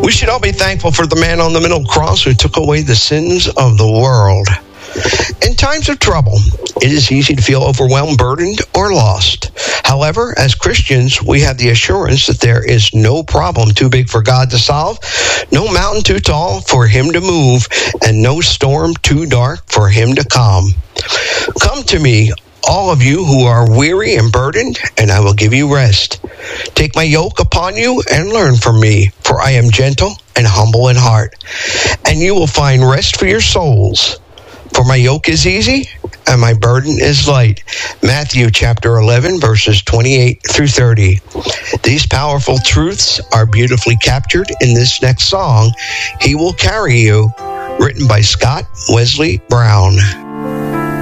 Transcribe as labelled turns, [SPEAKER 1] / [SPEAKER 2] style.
[SPEAKER 1] We should all be thankful for the man on the middle cross who took away the sins of the world. In times of trouble, it is easy to feel overwhelmed, burdened, or lost. However, as Christians, we have the assurance that there is no problem too big for God to solve, no mountain too tall for him to move, and no storm too dark for him to calm. Come to me, all of you who are weary and burdened, and I will give you rest. Take my yoke upon you and learn from me, for I am gentle and humble in heart, and you will find rest for your souls. For my yoke is easy and my burden is light. Matthew chapter 11, verses 28 through 30. These powerful truths are beautifully captured in this next song, He Will Carry You, written by Scott Wesley Brown.